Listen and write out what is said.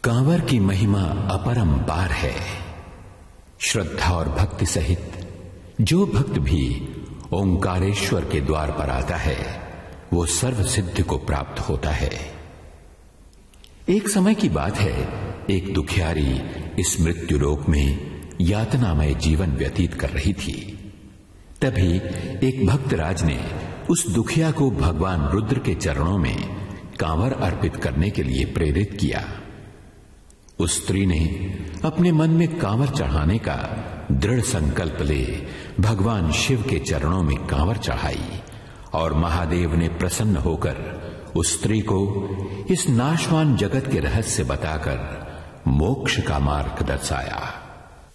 कांवर की महिमा अपरंपार है। श्रद्धा और भक्ति सहित जो भक्त भी ओंकारेश्वर के द्वार पर आता है वो सर्व सिद्धि को प्राप्त होता है। एक समय की बात है, एक दुखियारी इस मृत्युलोक में यातनामय जीवन व्यतीत कर रही थी। तभी एक भक्तराज ने उस दुखिया को भगवान रुद्र के चरणों में कांवर अर्पित करने के लिए प्रेरित किया। उस स्त्री ने अपने मन में कांवर चढ़ाने का दृढ़ संकल्प ले भगवान शिव के चरणों में कांवर चढ़ाई और महादेव ने प्रसन्न होकर उस स्त्री को इस नाशवान जगत के रहस्य बताकर मोक्ष का मार्ग दर्शाया।